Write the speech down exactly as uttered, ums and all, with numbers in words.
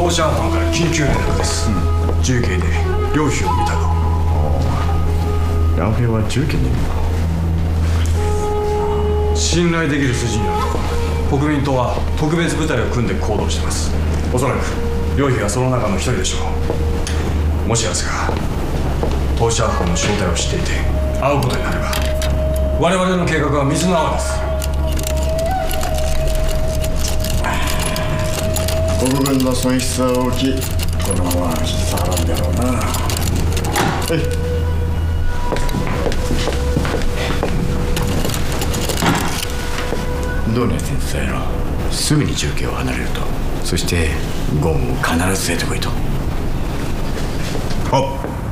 当社班から緊急連絡です、うん、重慶で両妃を見たと。 両妃は重慶にいるの？信頼できる筋になると国民党は特別部隊を組んで行動してます。おそらく両妃がその中の一人でしょう。もしやつが当社班の正体を知っていて会うことになれば我々の計画は水の泡です。 国軍の損失は大きい。このまま引き下がるんだろうな。はい。どうね先生のすぐに重慶を離れると。そしてゴムを必ず連れてこいと。はっ。